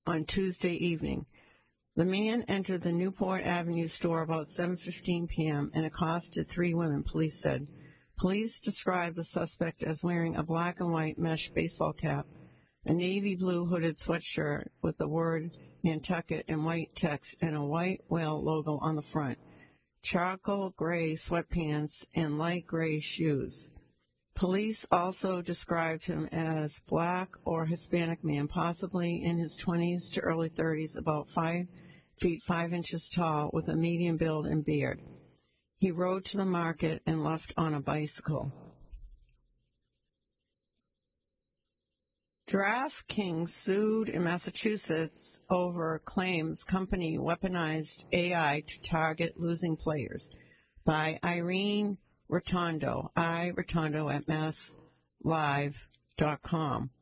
on Tuesday evening. The man entered the Newport Avenue store about 7:15 p.m. and accosted 3 women, police said. Police described the suspect as wearing a black and white mesh baseball cap, a navy blue hooded sweatshirt with the word Nantucket in white text and a white whale logo on the front, charcoal gray sweatpants, and light gray shoes. Police also described him as black or Hispanic man, possibly in his 20s to early 30s, about 5 feet 5 inches tall, with a medium build and beard. He rode to the market and left on a bicycle. DraftKings sued in Massachusetts over claims company weaponized AI to target losing players, by Irene Rotondo, Rotondo at masslive.com.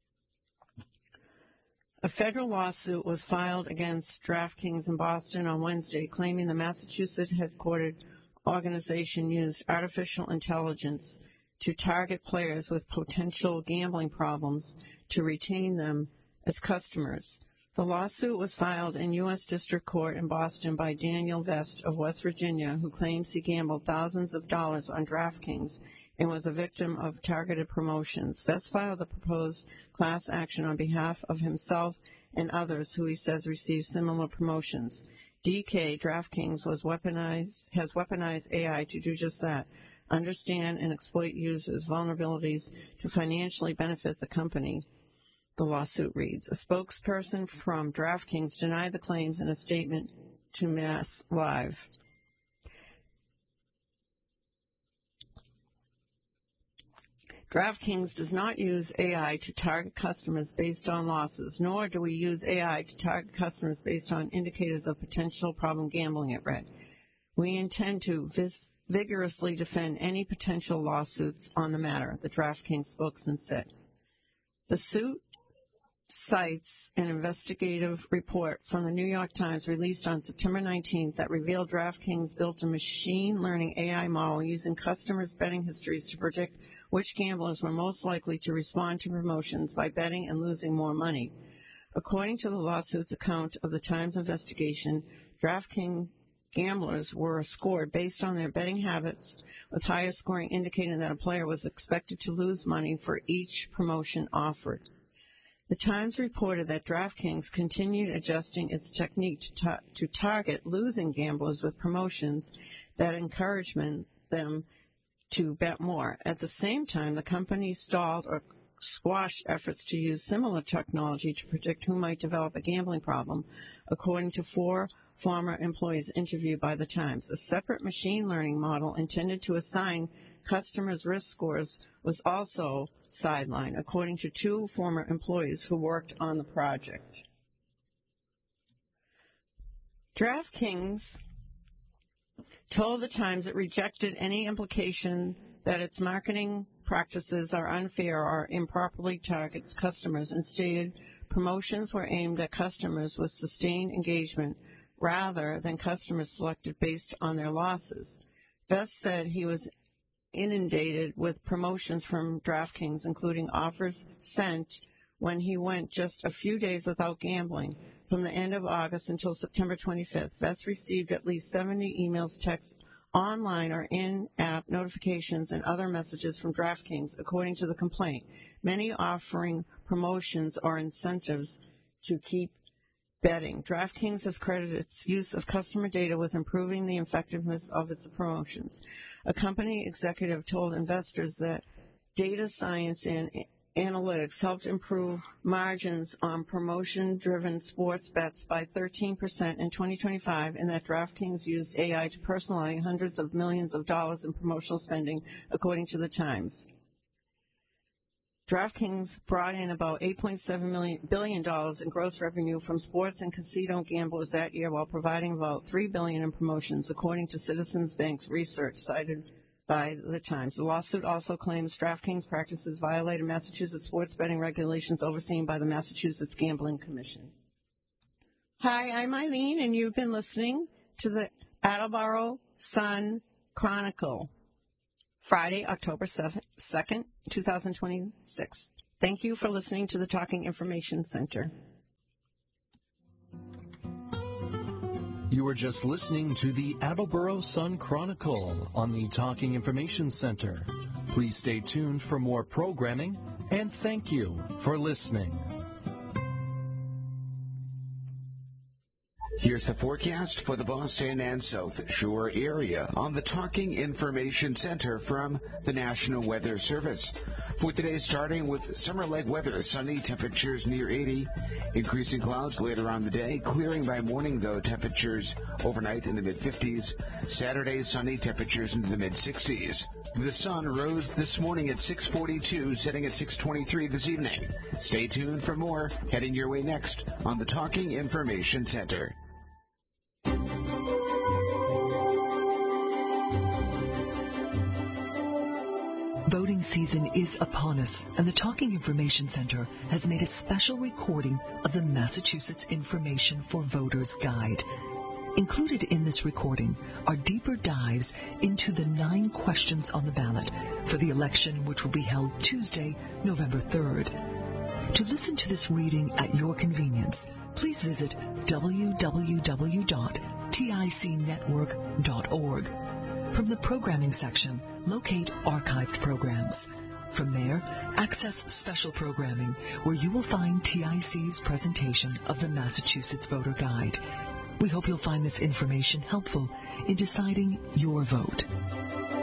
A federal lawsuit was filed against DraftKings in Boston on Wednesday, claiming the Massachusetts headquartered organization used artificial intelligence to target players with potential gambling problems to retain them as customers. The lawsuit was filed in U.S. District Court in Boston by Daniel Vest of West Virginia, who claims he gambled thousands of dollars on DraftKings and was a victim of targeted promotions. Vest filed the proposed class action on behalf of himself and others who he says received similar promotions. DK DraftKings has weaponized AI to do just that, understand and exploit users' vulnerabilities to financially benefit the company. The lawsuit reads. A spokesperson from DraftKings denied the claims in a statement to Mass Live. DraftKings does not use AI to target customers based on losses, nor do we use AI to target customers based on indicators of potential problem gambling, it read. We intend to vigorously defend any potential lawsuits on the matter, the DraftKings spokesman said. The suit cites an investigative report from the New York Times released on September 19th that revealed DraftKings built a machine learning AI model using customers' betting histories to predict which gamblers were most likely to respond to promotions by betting and losing more money. According to the lawsuit's account of the Times investigation, DraftKings gamblers were scored based on their betting habits, with higher scoring indicating that a player was expected to lose money for each promotion offered. The Times reported that DraftKings continued adjusting its technique to target losing gamblers with promotions that encouraged them to bet more. At the same time, the company stalled or squashed efforts to use similar technology to predict who might develop a gambling problem, according to 4 former employees interviewed by the Times. A separate machine learning model intended to assign customers' risk scores was also sidelined, according to 2 former employees who worked on the project. DraftKings told the Times it rejected any implication that its marketing practices are unfair or improperly targets customers, and stated promotions were aimed at customers with sustained engagement rather than customers selected based on their losses. Vest said he was inundated with promotions from DraftKings, including offers sent when he went just a few days without gambling. From the end of August until September 25th, Vest received at least 70 emails, texts, online or in-app notifications, and other messages from DraftKings, according to the complaint, many offering promotions or incentives to keep betting. DraftKings has credited its use of customer data with improving the effectiveness of its promotions. A company executive told investors that data science and analytics helped improve margins on promotion-driven sports bets by 13% in 2025, and that DraftKings used AI to personalize hundreds of millions of dollars in promotional spending, according to the Times. DraftKings brought in about $8.7 billion in gross revenue from sports and casino gamblers that year, while providing about $3 billion in promotions, according to Citizens Bank's research cited by the Times. The lawsuit also claims DraftKings practices violated Massachusetts sports betting regulations overseen by the Massachusetts Gambling Commission. Hi, I'm Eileen, and you've been listening to the Attleboro Sun Chronicle, Friday, October 2nd, 2026. Thank you for listening to the Talking Information Center. You were just listening to the Attleboro Sun Chronicle on the Talking Information Center. Please stay tuned for more programming, and thank you for listening. Here's the forecast for the Boston and South Shore area on the Talking Information Center from the National Weather Service. For today, starting with summer-like weather, sunny, temperatures near 80, increasing clouds later on the day, clearing by morning, though, temperatures overnight in the mid-50s. Saturday, sunny, temperatures into the mid-60s. The sun rose this morning at 6:42, setting at 6:23 this evening. Stay tuned for more heading your way next on the Talking Information Center. Voting season is upon us, and the Talking Information Center has made a special recording of the Massachusetts Information for Voters Guide. Included in this recording are deeper dives into the 9 questions on the ballot for the election, which will be held Tuesday, November 3rd. To listen to this reading at your convenience, please visit www.ticnetwork.org. From the programming section, locate archived programs. From there, access special programming, where you will find TIC's presentation of the Massachusetts Voter Guide. We hope you'll find this information helpful in deciding your vote.